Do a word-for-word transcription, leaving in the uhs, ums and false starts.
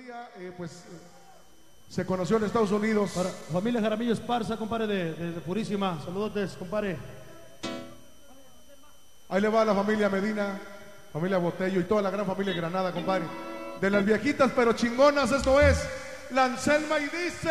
día, eh, pues se conoció en Estados Unidos. Para familia Jaramillo Esparza, compadre, de, de, de Purísima. Saludos, compadre. Ahí le va a la familia Medina, familia Botello y toda la gran familia Granada, compadre. De las viejitas pero chingonas, esto es La Anselma y dice...